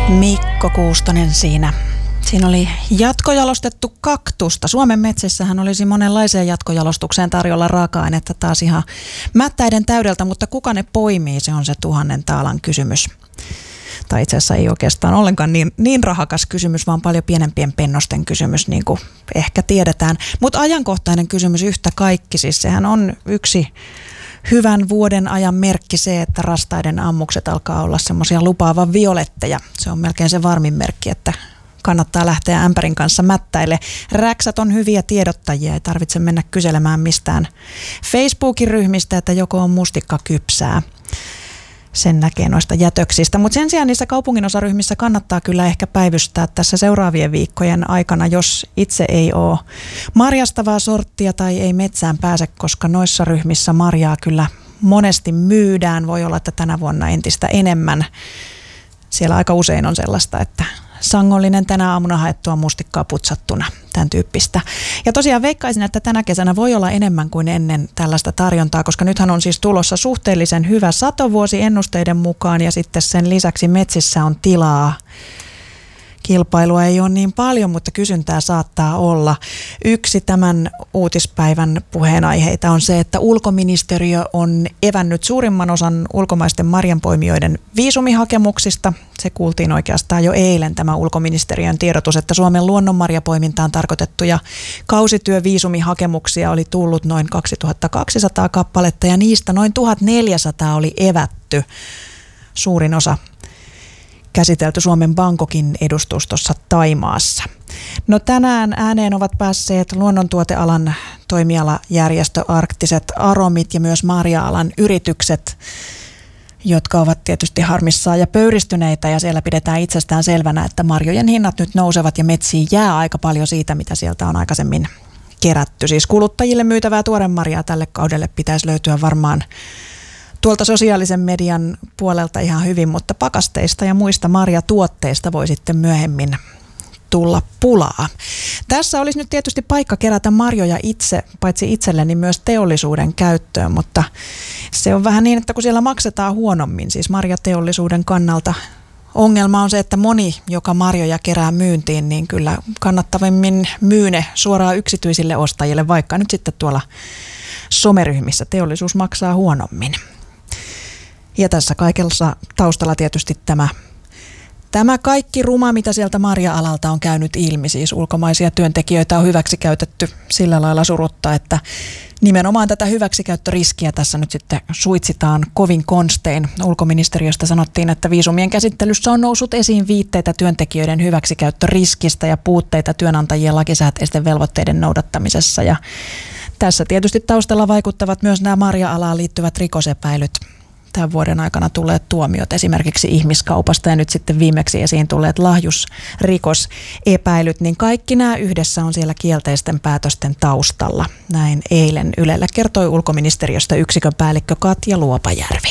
Mikko Kuustonen siinä. Siinä oli jatkojalostettu kaktusta. Suomen metsissähän olisi monenlaiseen jatkojalostukseen tarjolla raaka-ainetta taas ihan mättäiden täydeltä, mutta kuka ne poimii, se on se 1000 taalan kysymys. Tai itse asiassa ei oikeastaan ollenkaan niin rahakas kysymys, vaan paljon pienempien pennosten kysymys, niin kuin ehkä tiedetään. Mutta ajankohtainen kysymys yhtä kaikki, siis sehän on yksi hyvän vuoden ajan merkki se, että rastaiden ammukset alkaa olla semmoisia lupaavan violetteja. Se on melkein se varmin merkki, että kannattaa lähteä ämpärin kanssa mättäille. Räksät on hyviä tiedottajia, ei tarvitse mennä kyselemään mistään Facebookin ryhmistä, että joko on mustikka kypsää. Sen näkee noista jätöksistä, mutta sen sijaan niissä kaupunginosaryhmissä kannattaa kyllä ehkä päivystää tässä seuraavien viikkojen aikana, jos itse ei ole marjastavaa sorttia tai ei metsään pääse, koska noissa ryhmissä marjaa kyllä monesti myydään. Voi olla, että tänä vuonna entistä enemmän. Siellä aika usein on sellaista, että sangollinen tänä aamuna haettua mustikkaa putsattuna, tämän tyyppistä. Ja tosiaan veikkaisin, että tänä kesänä voi olla enemmän kuin ennen tällaista tarjontaa, koska nythän on siis tulossa suhteellisen hyvä satovuosi ennusteiden mukaan ja sitten sen lisäksi metsissä on tilaa. Kilpailua ei ole niin paljon, mutta kysyntää saattaa olla. Yksi tämän uutispäivän puheenaiheita on se, että ulkoministeriö on evännyt suurimman osan ulkomaisten marjanpoimijoiden viisumihakemuksista. Se kuultiin oikeastaan jo eilen tämä ulkoministeriön tiedotus, että Suomen luonnonmarjapoimintaan tarkoitettuja kausityöviisumihakemuksia oli tullut noin 2200 kappaletta ja niistä noin 1400 oli evätty. Suurin osa käsitelty Suomen Bangkokin edustustossa Thaimaassa. No tänään ääneen ovat päässeet luonnontuotealan toimialajärjestö Arktiset Aromit ja myös marja-alan yritykset, jotka ovat tietysti harmissaan ja pöyristyneitä ja siellä pidetään itsestään selvänä, että marjojen hinnat nyt nousevat ja metsiin jää aika paljon siitä, mitä sieltä on aikaisemmin kerätty. Siis kuluttajille myytävää tuoremarjaa tälle kaudelle pitäisi löytyä varmaan tuolta sosiaalisen median puolelta ihan hyvin, mutta pakasteista ja muista marjatuotteista voi sitten myöhemmin tulla pulaa. Tässä olisi nyt tietysti paikka kerätä marjoja itse, paitsi itselle, niin myös teollisuuden käyttöön, mutta se on vähän niin, että kun siellä maksetaan huonommin, siis marjateollisuuden kannalta ongelma on se, että moni, joka marjoja kerää myyntiin, niin kyllä kannattavimmin myy ne suoraan yksityisille ostajille, vaikka nyt sitten tuolla someryhmissä teollisuus maksaa huonommin. Ja tässä kaikessa taustalla tietysti tämä kaikki ruma, mitä sieltä marja-alalta on käynyt ilmi, siis ulkomaisia työntekijöitä on hyväksikäytetty sillä lailla surutta, että nimenomaan tätä hyväksikäyttöriskiä tässä nyt sitten suitsitaan kovin konstein. Ulkoministeriöstä sanottiin, että viisumien käsittelyssä on noussut esiin viitteitä työntekijöiden hyväksikäyttöriskistä ja puutteita työnantajien lakisääteisten velvoitteiden noudattamisessa ja tässä tietysti taustalla vaikuttavat myös nämä marja-alaan liittyvät rikosepäilyt. Tämän vuoden aikana tulleet tuomiot esimerkiksi ihmiskaupasta ja nyt sitten viimeksi esiin tulleet lahjusrikosepäilyt, niin kaikki nämä yhdessä on siellä kielteisten päätösten taustalla. Näin eilen Ylellä kertoi ulkoministeriöstä yksikön päällikkö Katja Luopajärvi.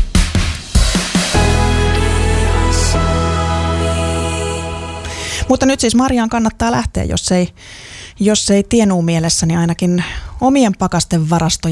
Mutta nyt siis marjaan kannattaa lähteä, jos ei tienuu mielessä, niin ainakin omien pakasten varastoja